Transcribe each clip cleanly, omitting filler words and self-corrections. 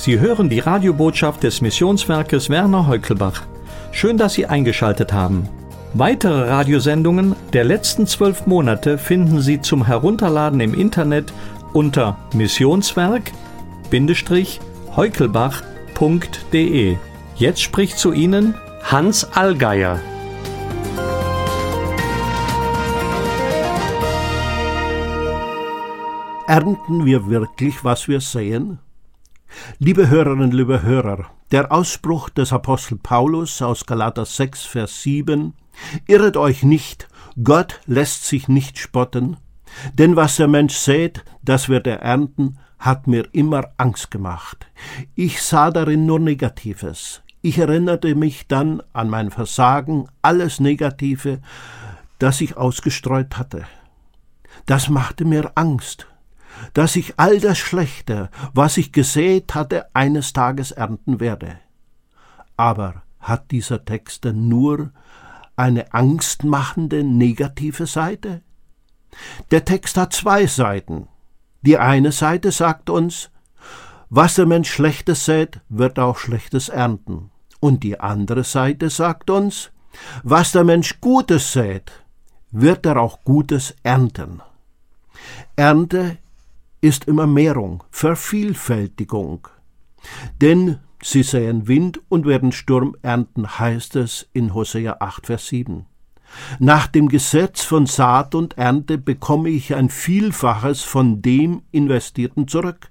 Sie hören die Radiobotschaft des Missionswerkes Werner Heukelbach. Schön, dass Sie eingeschaltet haben. Weitere Radiosendungen der letzten 12 Monate finden Sie zum Herunterladen im Internet unter missionswerk-heukelbach.de. Jetzt spricht zu Ihnen Hans Allgeier. Ernten wir wirklich, was wir säen? Liebe Hörerinnen, liebe Hörer, der Ausspruch des Apostel Paulus aus Galater 6, Vers 7: Irret euch nicht, Gott lässt sich nicht spotten, denn was der Mensch sät, das wird er ernten, hat mir immer Angst gemacht. Ich sah darin nur Negatives. Ich erinnerte mich dann an mein Versagen, alles Negative, das ich ausgestreut hatte. Das machte mir Angst, dass ich all das Schlechte, was ich gesät hatte, eines Tages ernten werde. Aber hat dieser Text denn nur eine angstmachende negative Seite? Der Text hat zwei Seiten. Die eine Seite sagt uns, was der Mensch Schlechtes sät, wird auch Schlechtes ernten. Und die andere Seite sagt uns, was der Mensch Gutes sät, wird er auch Gutes ernten. Ernte ist immer Mehrung, Vervielfältigung. Denn sie säen Wind und werden Sturm ernten, heißt es in Hosea 8, Vers 7. Nach dem Gesetz von Saat und Ernte bekomme ich ein Vielfaches von dem Investierten zurück.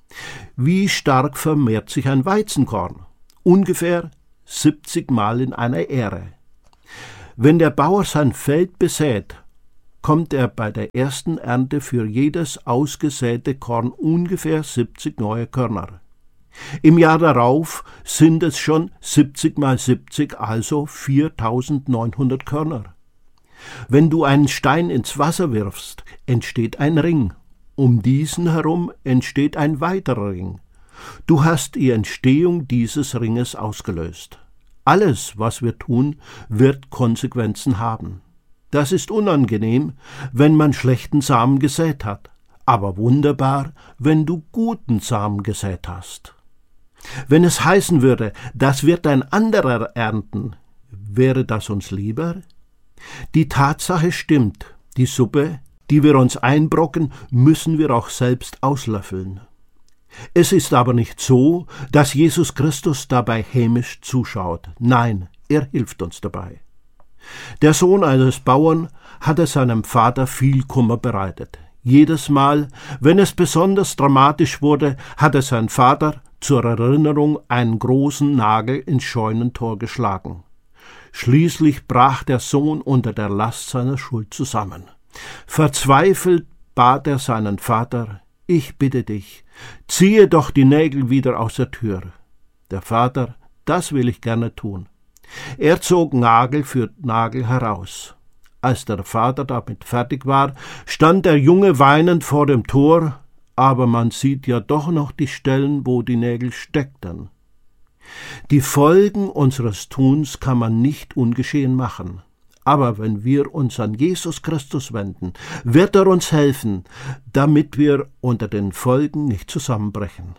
Wie stark vermehrt sich ein Weizenkorn? Ungefähr 70 Mal in einer Ähre. Wenn der Bauer sein Feld besät, kommt er bei der ersten Ernte für jedes ausgesäte Korn ungefähr 70 neue Körner. Im Jahr darauf sind es schon 70 mal 70, also 4.900 Körner. Wenn du einen Stein ins Wasser wirfst, entsteht ein Ring. Um diesen herum entsteht ein weiterer Ring. Du hast die Entstehung dieses Ringes ausgelöst. Alles, was wir tun, wird Konsequenzen haben. Das ist unangenehm, wenn man schlechten Samen gesät hat, aber wunderbar, wenn du guten Samen gesät hast. Wenn es heißen würde, das wird ein anderer ernten, wäre das uns lieber? Die Tatsache stimmt, die Suppe, die wir uns einbrocken, müssen wir auch selbst auslöffeln. Es ist aber nicht so, dass Jesus Christus dabei hämisch zuschaut. Nein, er hilft uns dabei. Der Sohn eines Bauern hatte seinem Vater viel Kummer bereitet. Jedes Mal, wenn es besonders dramatisch wurde, hatte sein Vater zur Erinnerung einen großen Nagel ins Scheunentor geschlagen. Schließlich brach der Sohn unter der Last seiner Schuld zusammen. Verzweifelt bat er seinen Vater: Ich bitte dich, ziehe doch die Nägel wieder aus der Tür. Der Vater: Das will ich gerne tun. Er zog Nagel für Nagel heraus. Als der Vater damit fertig war, stand der Junge weinend vor dem Tor, aber man sieht ja doch noch die Stellen, wo die Nägel steckten. Die Folgen unseres Tuns kann man nicht ungeschehen machen. Aber wenn wir uns an Jesus Christus wenden, wird er uns helfen, damit wir unter den Folgen nicht zusammenbrechen.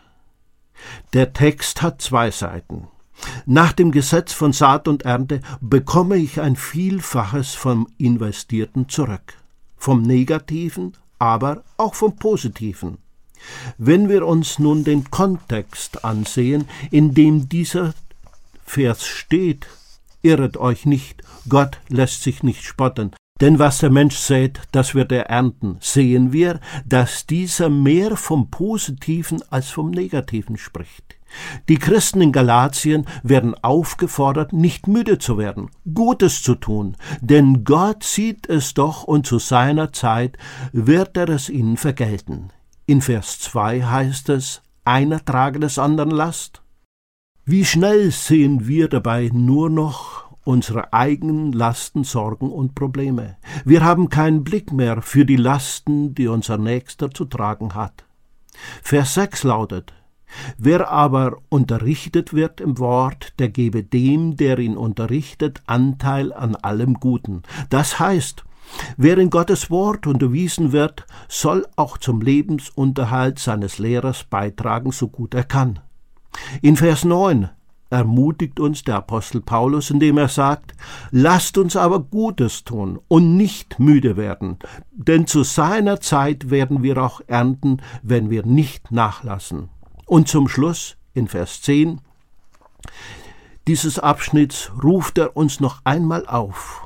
Der Text hat zwei Seiten. Nach dem Gesetz von Saat und Ernte bekomme ich ein Vielfaches vom Investierten zurück. Vom Negativen, aber auch vom Positiven. Wenn wir uns nun den Kontext ansehen, in dem dieser Vers steht: Irret euch nicht, Gott lässt sich nicht spotten, denn was der Mensch sät, das wird er ernten, sehen wir, dass dieser mehr vom Positiven als vom Negativen spricht. Die Christen in Galatien werden aufgefordert, nicht müde zu werden, Gutes zu tun, denn Gott sieht es doch und zu seiner Zeit wird er es ihnen vergelten. In Vers 2 heißt es: Einer trage des anderen Last. Wie schnell sehen wir dabei nur noch unsere eigenen Lasten, Sorgen und Probleme. Wir haben keinen Blick mehr für die Lasten, die unser Nächster zu tragen hat. Vers 6 lautet: Wer aber unterrichtet wird im Wort, der gebe dem, der ihn unterrichtet, Anteil an allem Guten. Das heißt, wer in Gottes Wort unterwiesen wird, soll auch zum Lebensunterhalt seines Lehrers beitragen, so gut er kann. In Vers 9 ermutigt uns der Apostel Paulus, indem er sagt: Lasst uns aber Gutes tun und nicht müde werden, denn zu seiner Zeit werden wir auch ernten, wenn wir nicht nachlassen. Und zum Schluss, in Vers 10 dieses Abschnitts, ruft er uns noch einmal auf.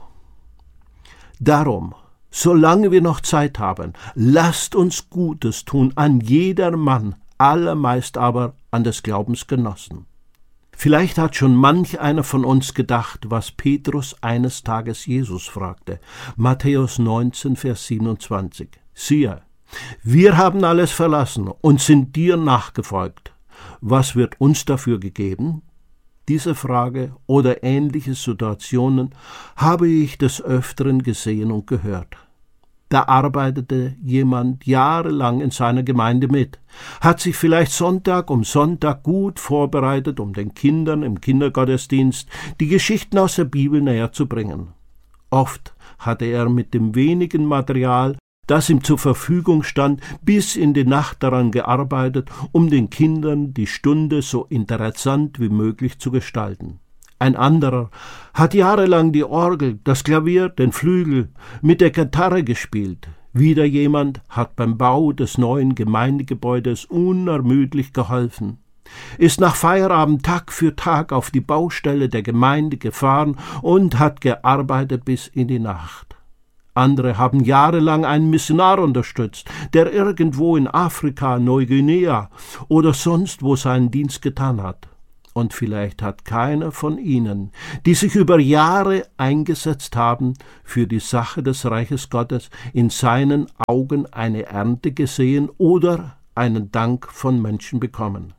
Darum, solange wir noch Zeit haben, lasst uns Gutes tun an jedermann, allermeist aber an des Glaubens Genossen. Vielleicht hat schon manch einer von uns gedacht, was Petrus eines Tages Jesus fragte. Matthäus 19, Vers 27. Siehe, wir haben alles verlassen und sind dir nachgefolgt. Was wird uns dafür gegeben? Diese Frage oder ähnliche Situationen habe ich des Öfteren gesehen und gehört. Da arbeitete jemand jahrelang in seiner Gemeinde mit, hat sich vielleicht Sonntag um Sonntag gut vorbereitet, um den Kindern im Kindergottesdienst die Geschichten aus der Bibel näher zu bringen. Oft hatte er mit dem wenigen Material, das ihm zur Verfügung stand, bis in die Nacht daran gearbeitet, um den Kindern die Stunde so interessant wie möglich zu gestalten. Ein anderer hat jahrelang die Orgel, das Klavier, den Flügel mit der Gitarre gespielt. Wieder jemand hat beim Bau des neuen Gemeindegebäudes unermüdlich geholfen, ist nach Feierabend Tag für Tag auf die Baustelle der Gemeinde gefahren und hat gearbeitet bis in die Nacht. Andere haben jahrelang einen Missionar unterstützt, der irgendwo in Afrika, Neuguinea oder sonst wo seinen Dienst getan hat. Und vielleicht hat keiner von ihnen, die sich über Jahre eingesetzt haben für die Sache des Reiches Gottes, in seinen Augen eine Ernte gesehen oder einen Dank von Menschen bekommen.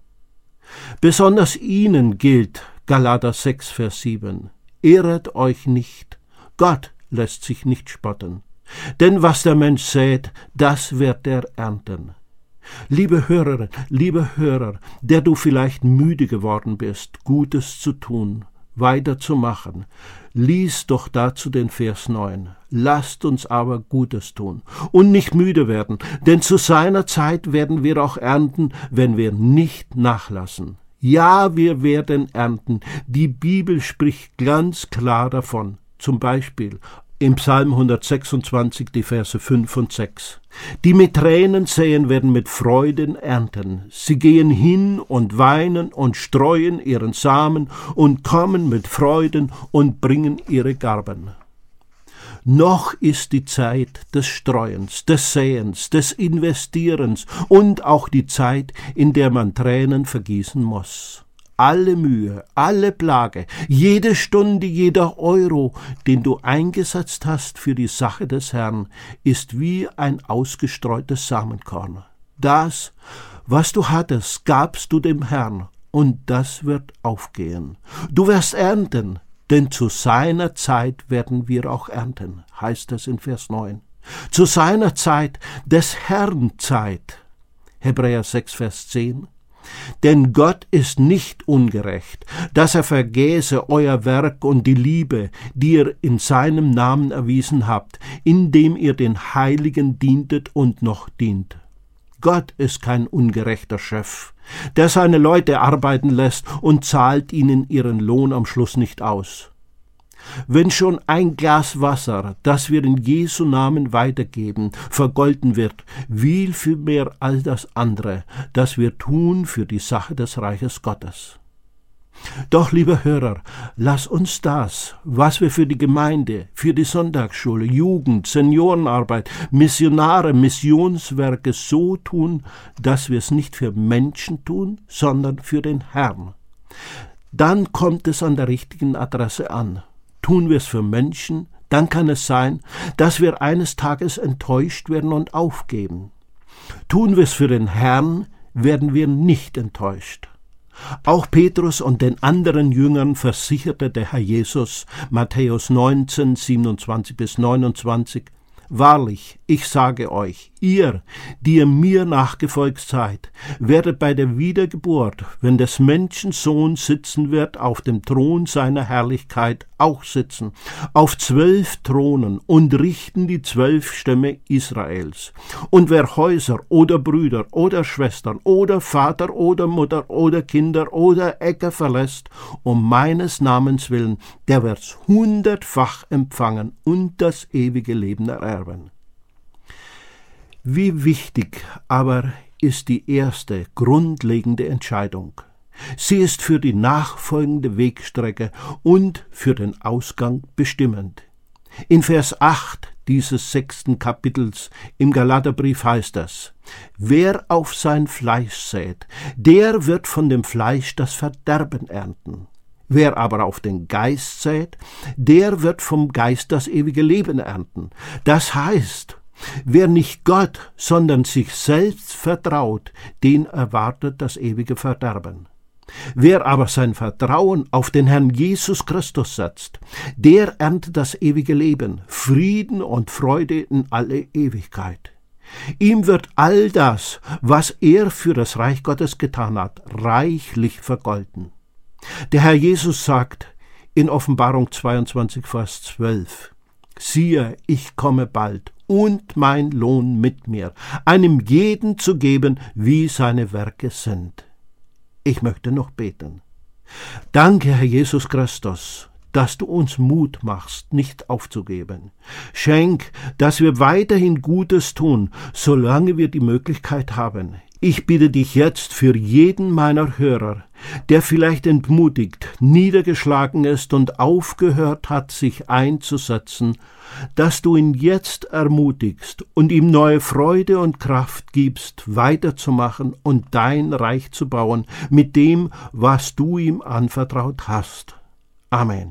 Besonders ihnen gilt Galater 6, Vers 7. Irret euch nicht, Gott lässt sich nicht spotten. Denn was der Mensch sät, das wird er ernten. Liebe Hörerin, liebe Hörer, der du vielleicht müde geworden bist, Gutes zu tun, weiterzumachen, lies doch dazu den Vers 9. Lasst uns aber Gutes tun und nicht müde werden, denn zu seiner Zeit werden wir auch ernten, wenn wir nicht nachlassen. Ja, wir werden ernten. Die Bibel spricht ganz klar davon. Zum Beispiel im Psalm 126, die Verse 5 und 6. Die mit Tränen säen, werden mit Freuden ernten. Sie gehen hin und weinen und streuen ihren Samen und kommen mit Freuden und bringen ihre Garben. Noch ist die Zeit des Streuens, des Säens, des Investierens und auch die Zeit, in der man Tränen vergießen muss. Alle Mühe, alle Plage, jede Stunde, jeder Euro, den du eingesetzt hast für die Sache des Herrn, ist wie ein ausgestreutes Samenkorn. Das, was du hattest, gabst du dem Herrn, und das wird aufgehen. Du wirst ernten, denn zu seiner Zeit werden wir auch ernten, heißt es in Vers 9. Zu seiner Zeit, des Herrn Zeit. Hebräer 6, Vers 10. Denn Gott ist nicht ungerecht, dass er vergäße euer Werk und die Liebe, die ihr in seinem Namen erwiesen habt, indem ihr den Heiligen dientet und noch dient. Gott ist kein ungerechter Chef, der seine Leute arbeiten lässt und zahlt ihnen ihren Lohn am Schluss nicht aus. Wenn schon ein Glas Wasser, das wir in Jesu Namen weitergeben, vergolten wird, wie viel mehr all das andere, das wir tun für die Sache des Reiches Gottes. Doch, liebe Hörer, lass uns das, was wir für die Gemeinde, für die Sonntagsschule, Jugend, Seniorenarbeit, Missionare, Missionswerke so tun, dass wir es nicht für Menschen tun, sondern für den Herrn. Dann kommt es an der richtigen Adresse an. Tun wir es für Menschen, dann kann es sein, dass wir eines Tages enttäuscht werden und aufgeben. Tun wir es für den Herrn, werden wir nicht enttäuscht. Auch Petrus und den anderen Jüngern versicherte der Herr Jesus, Matthäus 19, 27 bis 29, Wahrlich, ich sage euch, ihr, die ihr mir nachgefolgt seid, werdet bei der Wiedergeburt, wenn des Menschen Sohn sitzen wird, auf dem Thron seiner Herrlichkeit auch sitzen, auf 12 Thronen und richten die 12 Stämme Israels. Und wer Häuser oder Brüder oder Schwestern oder Vater oder Mutter oder Kinder oder Äcker verlässt, um meines Namens willen, der wird's 100-fach empfangen und das ewige Leben ererben. Wie wichtig aber ist die erste, grundlegende Entscheidung. Sie ist für die nachfolgende Wegstrecke und für den Ausgang bestimmend. In Vers 8 dieses 6. Kapitels im Galaterbrief heißt es: Wer auf sein Fleisch sät, der wird von dem Fleisch das Verderben ernten. Wer aber auf den Geist sät, der wird vom Geist das ewige Leben ernten. Das heißt, wer nicht Gott, sondern sich selbst vertraut, den erwartet das ewige Verderben. Wer aber sein Vertrauen auf den Herrn Jesus Christus setzt, der erntet das ewige Leben, Frieden und Freude in alle Ewigkeit. Ihm wird all das, was er für das Reich Gottes getan hat, reichlich vergolten. Der Herr Jesus sagt in Offenbarung 22, Vers 12, siehe, ich komme bald, und mein Lohn mit mir, einem jeden zu geben, wie seine Werke sind. Ich möchte noch beten. Danke, Herr Jesus Christus, dass du uns Mut machst, nicht aufzugeben. Schenk, dass wir weiterhin Gutes tun, solange wir die Möglichkeit haben. Ich bitte dich jetzt für jeden meiner Hörer, der vielleicht entmutigt, niedergeschlagen ist und aufgehört hat, sich einzusetzen, dass du ihn jetzt ermutigst und ihm neue Freude und Kraft gibst, weiterzumachen und dein Reich zu bauen mit dem, was du ihm anvertraut hast. Amen.